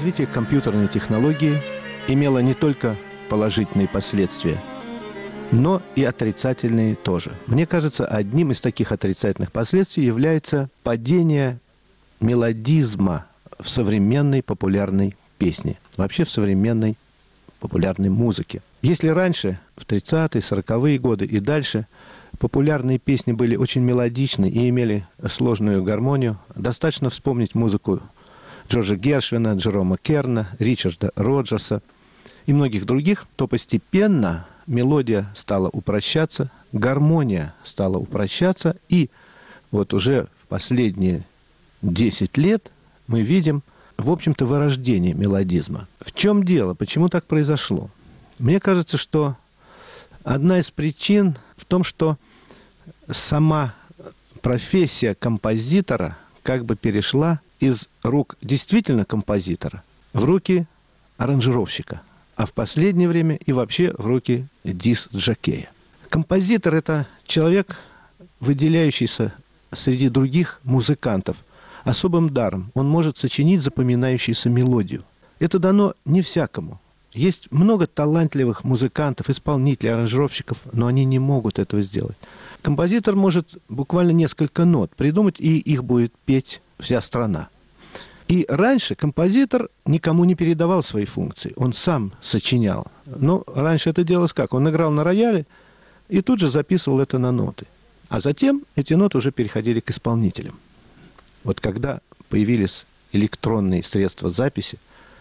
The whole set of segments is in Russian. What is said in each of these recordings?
развитие компьютерной технологии имело не только положительные последствия, но и отрицательные тоже. Мне кажется, одним из таких отрицательных последствий является падение мелодизма в современной популярной песне, вообще в современной популярной музыке. Если раньше, в 30-е, 40-е годы и дальше, популярные песни были очень мелодичны и имели сложную гармонию, достаточно вспомнить музыку Джорджа Гершвина, Джерома Керна, Ричарда Роджерса и многих других, то постепенно мелодия стала упрощаться, гармония стала упрощаться, и вот уже в последние 10 лет мы видим, в общем-то, вырождение мелодизма. В чем дело? Почему так произошло? Мне кажется, что одна из причин в том, что сама профессия композитора как бы перешла из рук действительно композитора в руки аранжировщика, а в последнее время и вообще в руки диск-жокея. Композитор – это человек, выделяющийся среди других музыкантов особым даром. Он может сочинить запоминающуюся мелодию. Это дано не всякому. Есть много талантливых музыкантов, исполнителей, аранжировщиков, но они не могут этого сделать. Композитор может буквально несколько нот придумать, и их будет петь вся страна. И раньше композитор никому не передавал свои функции, он сам сочинял. Но раньше это делалось как? Он играл на рояле и тут же записывал это на ноты. А затем эти ноты уже переходили к исполнителям. Вот когда появились электронные средства записи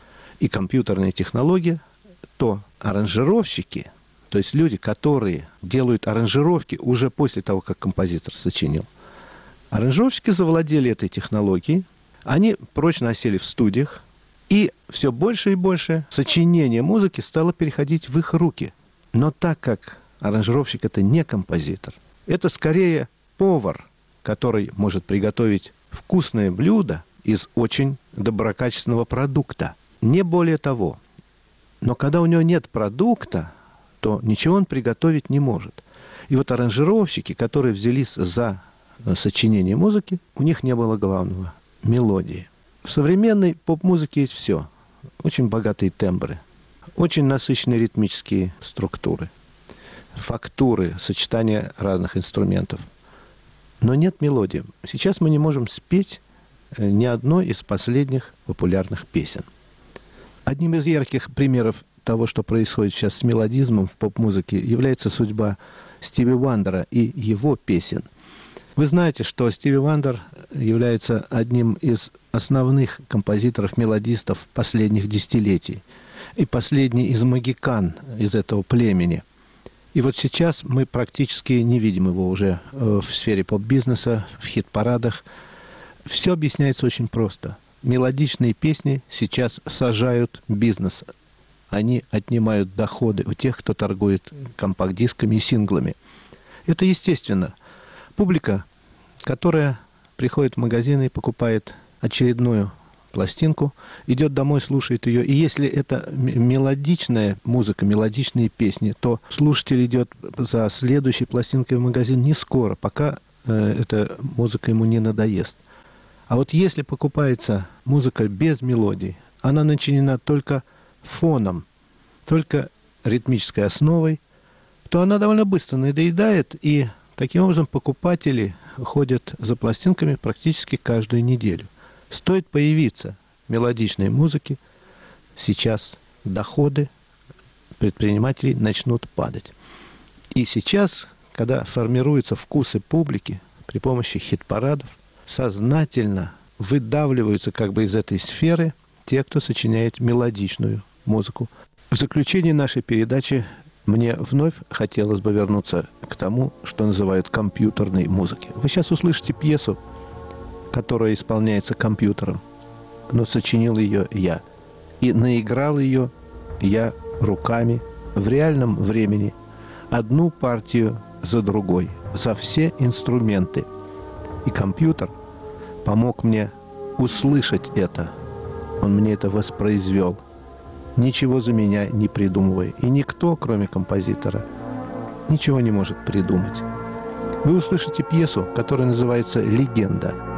и компьютерные технологии, то аранжировщики, то есть люди, которые делают аранжировки уже после того, как композитор сочинил, аранжировщики завладели этой технологией, они прочно осели в студиях, и все больше и больше сочинение музыки стало переходить в их руки. Но так как аранжировщик – это не композитор, это скорее повар, который может приготовить вкусное блюдо из очень доброкачественного продукта. Не более того. Но когда у него нет продукта, то ничего он приготовить не может. И вот аранжировщики, которые взялись за сочинение музыки, у них не было главного – мелодии. В современной поп-музыке есть все. Очень богатые тембры, очень насыщенные ритмические структуры, фактуры, сочетания разных инструментов. Но нет мелодии. Сейчас мы не можем спеть ни одной из последних популярных песен. Одним из ярких примеров того, что происходит сейчас с мелодизмом в поп-музыке, является судьба Стиви Вандера и его песен. Вы знаете, что Стиви Вандер является одним из основных композиторов-мелодистов последних десятилетий и последний из могикан из этого племени. И вот сейчас мы практически не видим его уже в сфере поп-бизнеса, в хит-парадах. Все объясняется очень просто. Мелодичные песни сейчас сажают бизнес. Они отнимают доходы у тех, кто торгует компакт-дисками и синглами. Это естественно. Публика, которая приходит в магазин и покупает очередную пластинку, идет домой, слушает ее. И если это мелодичная музыка, мелодичные песни, то слушатель идет за следующей пластинкой в магазин не скоро, пока эта музыка ему не надоест. А вот если покупается музыка без мелодий, она начинена только фоном, только ритмической основой, то она довольно быстро надоедает, и таким образом покупатели ходят за пластинками практически каждую неделю. Стоит появиться мелодичной музыки, сейчас доходы предпринимателей начнут падать. И сейчас, когда формируются вкусы публики при помощи хит-парадов, сознательно выдавливаются как бы из этой сферы те, кто сочиняет мелодичную музыку. В заключение нашей передачи мне вновь хотелось бы вернуться к тому, что называют компьютерной музыкой. Вы сейчас услышите пьесу, которая исполняется компьютером, но сочинил ее я. И наиграл ее я руками в реальном времени, одну партию за другой, за все инструменты. И компьютер помог мне услышать это. Он мне это воспроизвел, ничего за меня не придумывая. И никто, кроме композитора, ничего не может придумать. Вы услышите пьесу, которая называется «Легенда».